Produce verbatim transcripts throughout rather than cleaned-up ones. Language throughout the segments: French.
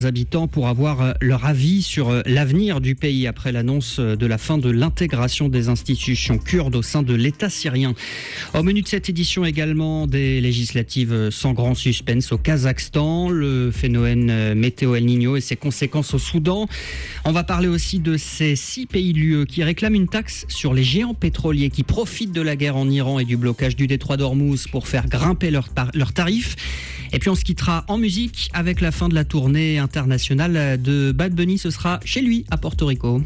habitants pour avoir leur avis sur l'avenir du pays après l'annonce de la fin de l'intégration des institutions kurdes au sein de l'État syrien. Au menu de cette édition également, des législatives sans grand suspense au Kazakhstan, le phénomène météo El Niño et ses conséquences au Soudan. On va parler aussi de ces six pays de l'U E qui réclament une taxe sur les géants pétroliers qui profitent de la guerre en Iran et du blocage du détroit d'Ormuz pour faire grimper leurs leurs tarifs. Et puis on se quittera en musique avec la fin de la tournée internationale de Bad Bunny. Ce sera chez lui à Porto Rico.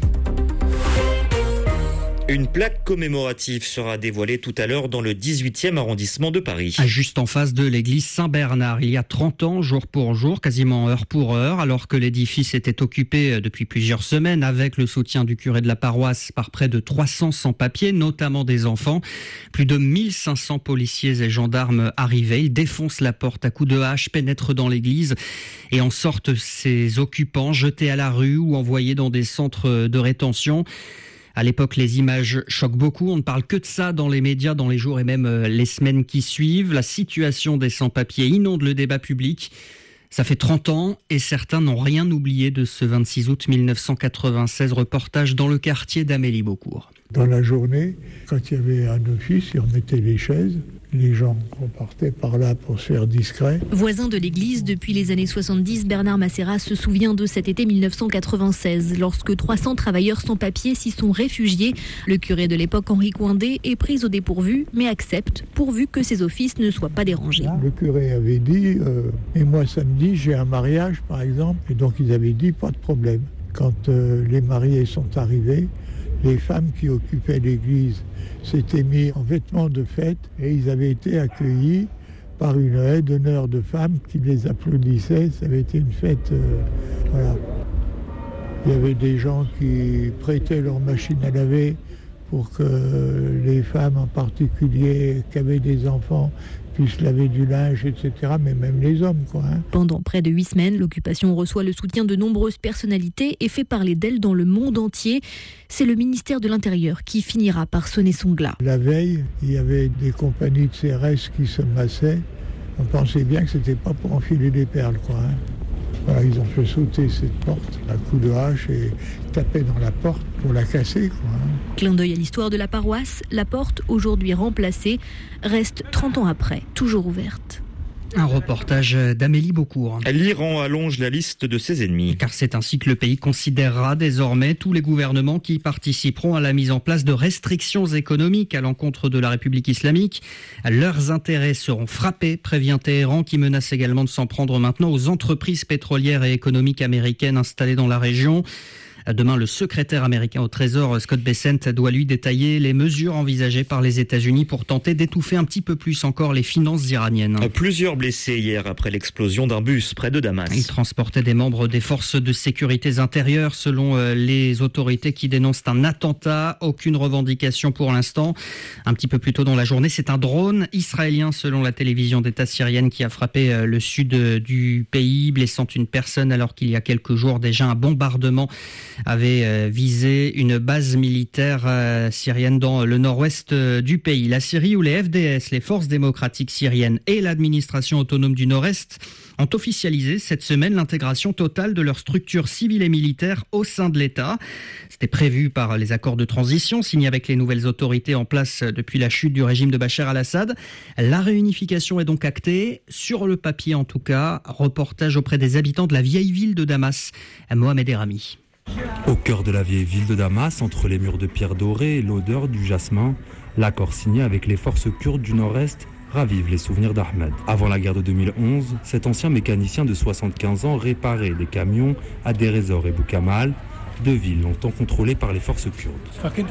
Une plaque commémorative sera dévoilée tout à l'heure dans le dix-huitième arrondissement de Paris. Juste en face de l'église Saint-Bernard, il y a trente ans, jour pour jour, quasiment heure pour heure, alors que l'édifice était occupé depuis plusieurs semaines avec le soutien du curé de la paroisse par près de trois cents sans-papiers, notamment des enfants. Plus de mille cinq cents policiers et gendarmes arrivés. Ils défoncent la porte à coups de hache, pénètrent dans l'église et en sortent ces occupants jetés à la rue ou envoyés dans des centres de rétention. À l'époque, les images choquent beaucoup. On ne parle que de ça dans les médias, dans les jours et même les semaines qui suivent. La situation des sans-papiers inonde le débat public. Ça fait trente ans et certains n'ont rien oublié de ce vingt-six août mille neuf cent quatre-vingt-seize. Reportage dans le quartier d'Amélie Beaucourt. Dans la journée, quand il y avait un office, ils remettaient les chaises. Les gens repartaient par là pour se faire discret. Voisin de l'église depuis les années soixante-dix, Bernard Macera se souvient de cet été mille neuf cent quatre-vingt-seize, lorsque trois cents travailleurs sans papier s'y sont réfugiés. Le curé de l'époque, Henri Coindé, est pris au dépourvu, mais accepte, pourvu que ses offices ne soient pas dérangés. Le curé avait dit, euh, et moi samedi, j'ai un mariage par exemple, et donc ils avaient dit, pas de problème. Quand euh, les mariés sont arrivés, les femmes qui occupaient l'église s'étaient mis en vêtements de fête et ils avaient été accueillis par une haie d'honneur de femmes qui les applaudissaient. Ça avait été une fête, euh, voilà. Il y avait des gens qui prêtaient leur machine à laver pour que les femmes en particulier qui avaient des enfants puissent laver du linge, et cetera, mais même les hommes, quoi. Hein. Pendant près de huit semaines, l'occupation reçoit le soutien de nombreuses personnalités et fait parler d'elle dans le monde entier. C'est le ministère de l'Intérieur qui finira par sonner son glas. La veille, il y avait des compagnies de C R S qui se massaient. On pensait bien que c'était pas pour enfiler des perles, quoi. Hein. Voilà, ils ont fait sauter cette porte à coups de hache et taper dans la porte pour la casser, quoi. Hein. Clin d'œil à l'histoire de la paroisse, la porte, aujourd'hui remplacée, reste trente ans après, toujours ouverte. Un reportage d'Amélie Beaucourt. L'Iran allonge la liste de ses ennemis. Car c'est ainsi que le pays considérera désormais tous les gouvernements qui participeront à la mise en place de restrictions économiques à l'encontre de la République islamique. Leurs intérêts seront frappés, prévient Téhéran, qui menace également de s'en prendre maintenant aux entreprises pétrolières et économiques américaines installées dans la région. Demain, le secrétaire américain au Trésor, Scott Bessent, doit lui détailler les mesures envisagées par les États-Unis pour tenter d'étouffer un petit peu plus encore les finances iraniennes. Plusieurs blessés hier après l'explosion d'un bus près de Damas. Il transportait des membres des forces de sécurité intérieures, selon les autorités qui dénoncent un attentat. Aucune revendication pour l'instant. Un petit peu plus tôt dans la journée, c'est un drone israélien, selon la télévision d'État syrienne, qui a frappé le sud du pays, blessant une personne, alors qu'il y a quelques jours déjà un bombardement avait visé une base militaire syrienne dans le nord-ouest du pays. La Syrie, où les F D S, les forces démocratiques syriennes et l'administration autonome du nord-est ont officialisé cette semaine l'intégration totale de leurs structures civiles et militaires au sein de l'État. C'était prévu par les accords de transition signés avec les nouvelles autorités en place depuis la chute du régime de Bachar al-Assad. La réunification est donc actée, sur le papier en tout cas. Reportage auprès des habitants de la vieille ville de Damas, Mohamed Erami. Au cœur de la vieille ville de Damas, entre les murs de pierre dorée et l'odeur du jasmin, l'accord signé avec les forces kurdes du nord-est ravive les souvenirs d'Ahmed. Avant la guerre de deux mille onze, cet ancien mécanicien de soixante-quinze ans réparait des camions à Deir ez-Zor et Boukamal, deux villes longtemps contrôlées par les forces kurdes.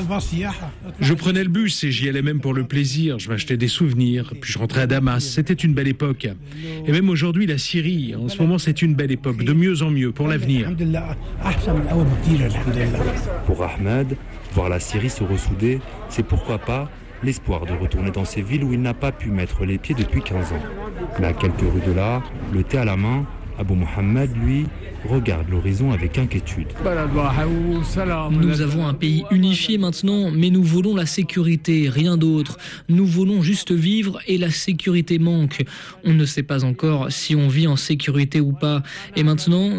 Je prenais le bus et j'y allais même pour le plaisir. Je m'achetais des souvenirs, puis je rentrais à Damas. C'était une belle époque. Et même aujourd'hui, la Syrie, en ce moment, c'est une belle époque, de mieux en mieux pour l'avenir. Pour Ahmed, voir la Syrie se ressouder, c'est pourquoi pas l'espoir de retourner dans ces villes où il n'a pas pu mettre les pieds depuis quinze ans. Mais à quelques rues de là, le thé à la main, Abou Mohamed, lui, regarde l'horizon avec inquiétude. Nous avons un pays unifié maintenant, mais nous voulons la sécurité, rien d'autre. Nous voulons juste vivre et la sécurité manque. On ne sait pas encore si on vit en sécurité ou pas. Et maintenant,